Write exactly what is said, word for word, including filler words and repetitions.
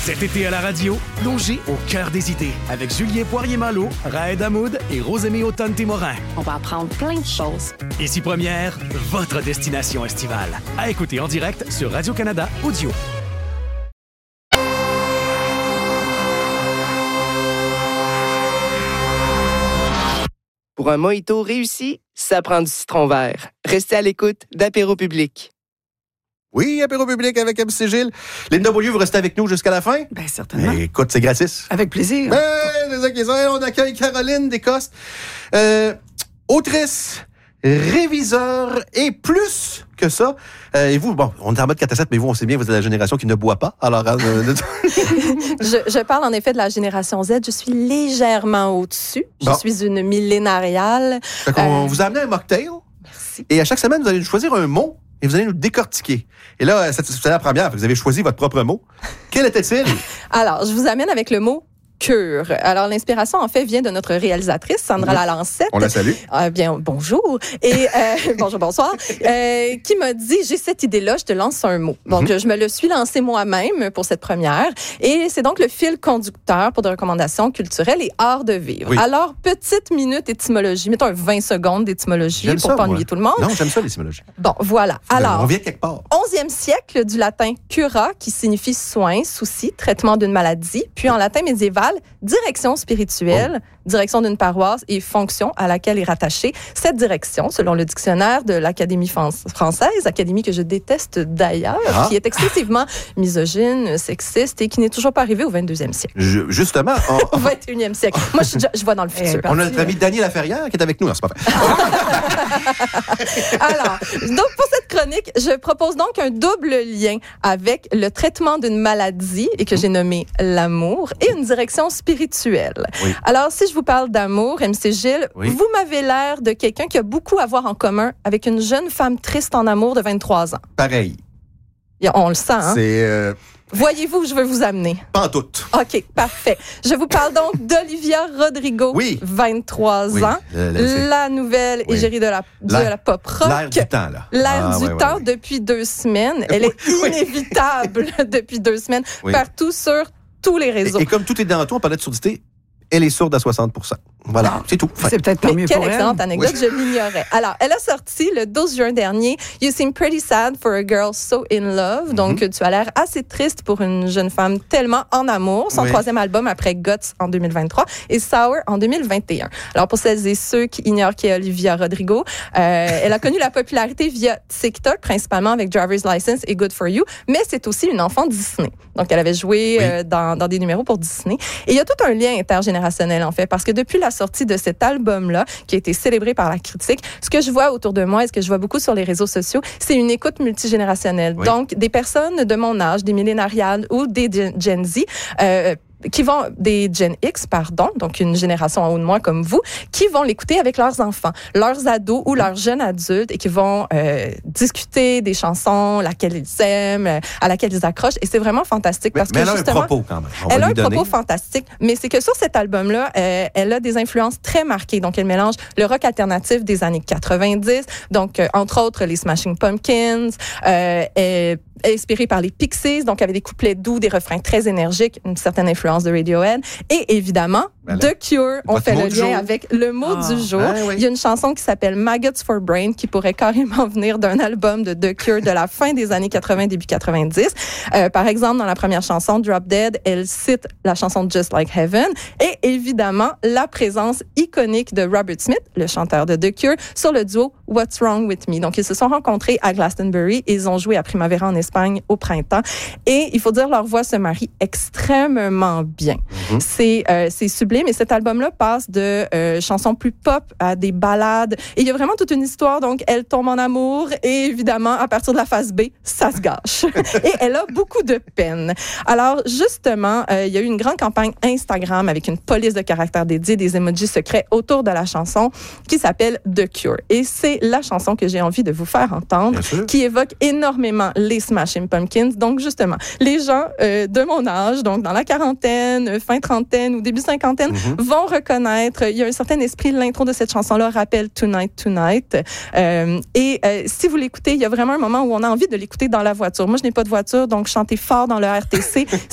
Cet été à la radio, plongez au cœur des idées avec Julien Poirier-Malo, Raed Hamoud et Rosemée Automne-Témorin. On va apprendre plein de choses. Ici Première, votre destination estivale. À écouter en direct sur Radio-Canada Audio. Pour un mojito réussi, ça prend du citron vert. Restez à l'écoute d'Apéro Public. Oui, Apéro Public avec M C Gilles. Linda Beaulieu, vous restez avec nous jusqu'à la fin? Bien, certainement. Mais écoute, c'est gratis. Avec plaisir. Ben, c'est ça qui est ça. On accueille Caroline Descostes, euh, autrice, réviseur et plus que ça. Euh, et vous, bon, on est en mode quatre à sept, mais vous, on sait bien, vous êtes la génération qui ne boit pas. Alors, euh, je, je parle en effet de la génération Z. Je suis légèrement au-dessus. Je bon. suis une millénariale. Fait qu'on Euh, vous a amené un mocktail. Merci. Et à chaque semaine, vous allez nous choisir un mot et vous allez nous décortiquer. Et là, c'est, c'est la première. Vous avez choisi votre propre mot. Quel était-il? Alors, je vous amène avec le mot cure. Alors, l'inspiration, en fait, vient de notre réalisatrice, Sandra Oui. Lalancette. On la salue. Euh, bien, bonjour. Et euh, bonjour, bonsoir. Euh, qui m'a dit, j'ai cette idée-là, je te lance un mot. Donc, mm-hmm. je me le suis lancé moi-même pour cette première. Et c'est donc le fil conducteur pour des recommandations culturelles et art de vivre. Oui. Alors, petite minute étymologie. Mettons un vingt secondes d'étymologie j'aime pour ça, pas moi. ennuyer tout le monde. Non, j'aime ça, l'étymologie. Bon, voilà. Alors, on vient quelque part. onzième siècle, du latin cura, qui signifie soin, souci, traitement d'une maladie. Puis en latin médiéval, direction spirituelle, oh. direction d'une paroisse et fonction à laquelle est rattachée cette direction, selon le dictionnaire de l'Académie française, académie que je déteste d'ailleurs, ah. qui est excessivement misogyne, sexiste et qui n'est toujours pas arrivée au vingt-deuxième siècle. Je, justement. On... au vingt et unième siècle. Moi, je, je vois dans le futur. On a notre ami Daniel Laferrière qui est avec nous. Non, c'est pas vrai. Alors, donc pour cette chronique, je propose donc un double lien avec le traitement d'une maladie et que j'ai nommé l'amour et une direction spirituelle. Oui. Alors, si je vous parle d'amour, M C Gilles, oui. vous m'avez l'air de quelqu'un qui a beaucoup à voir en commun avec une jeune femme triste en amour de vingt-trois ans. Pareil. On le sent, hein? C'est... Euh... Voyez-vous où je veux vous amener? Pas en tout. OK, parfait. Je vous parle donc d'Olivia Rodrigo, oui. vingt-trois oui. ans, le, le, la nouvelle oui. égérie de la, de la pop rock. L'air du temps, là. L'air ah, du ouais, temps ouais, depuis deux semaines. Elle est inévitable depuis deux semaines, oui. partout sur tous les réseaux. Et, et comme tout est dans tout, on parlait de surdité, elle est sourde à soixante pour cent. Voilà, ah, c'est tout. Fin. C'est peut-être pas Mais mieux quelle pour elle. Quelle excellente anecdote, oui. je l'ignorais. Alors, elle a sorti le douze juin dernier « You seem pretty sad for a girl so in love ». Mm-hmm. Donc, tu as l'air assez triste pour une jeune femme tellement en amour. Son oui. troisième album après « Guts » en deux mille vingt-trois et « Sour » en deux mille vingt et un. Alors, pour celles et ceux qui ignorent qui est Olivia Rodrigo, euh, elle a connu la popularité via TikTok, principalement avec « Driver's License » et « Good for You », mais c'est aussi une enfant Disney. Donc, elle avait joué oui. euh, dans, dans des numéros pour Disney. Et il y a tout un lien intergénérationnel, en fait, parce que depuis la sortie de cet album, album-là, qui a été célébré par la critique, ce que je vois autour de moi et ce que je vois beaucoup sur les réseaux sociaux, c'est une écoute multigénérationnelle. Oui. Donc, des personnes de mon âge, des millénariales ou des Gen Z, euh, qui vont, des Gen X, pardon, donc une génération en haut de moi comme vous, qui vont l'écouter avec leurs enfants, leurs ados ou leurs jeunes adultes et qui vont euh, discuter des chansons, laquelle ils aiment, à laquelle ils accrochent. Et c'est vraiment fantastique parce mais, mais que elle justement... a un propos quand même. On elle va a un lui donner. propos fantastique, mais c'est que sur cet album-là, euh, elle a des influences très marquées. Donc, elle mélange le rock alternatif des années quatre-vingt-dix, donc euh, entre autres les Smashing Pumpkins, euh, est inspirée par les Pixies, donc avec des couplets doux, des refrains très énergiques, une certaine influence de Radiohead. Et évidemment, voilà. The Cure, on fait le lien avec le mot ah, du jour. Ah, oui. Il y a une chanson qui s'appelle Maggots for Brain qui pourrait carrément venir d'un album de The Cure de la fin des années quatre-vingts, début quatre-vingt-dix. Euh, par exemple, dans la première chanson, Drop Dead, elle cite la chanson Just Like Heaven et évidemment la présence iconique de Robert Smith, le chanteur de The Cure, sur le duo What's Wrong With Me. Donc, ils se sont rencontrés à Glastonbury et ils ont joué à Primavera en Espagne au printemps. Et il faut dire, leur voix se marie extrêmement bien. Mm-hmm. C'est, euh, c'est sublime. Et cet album-là passe de euh, chansons plus pop à des ballades. Et il y a vraiment toute une histoire. Donc, elle tombe en amour et évidemment, à partir de la phase B, ça se gâche. Et elle a beaucoup de peine. Alors, justement, euh, il y a eu une grande campagne Instagram avec une police de caractères dédiée, des emojis secrets autour de la chanson qui s'appelle The Cure. Et c'est la chanson que j'ai envie de vous faire entendre, qui évoque énormément les Smashing Pumpkins. Donc, justement, les gens euh, de mon âge, donc dans la quarantaine, fin trentaine ou début cinquantaine, mm-hmm. vont reconnaître, il y a un certain esprit, l'intro de cette chanson-là rappelle Tonight, Tonight. Euh, et euh, si vous l'écoutez, il y a vraiment un moment où on a envie de l'écouter dans la voiture. Moi, je n'ai pas de voiture, donc chanter fort dans le R T C,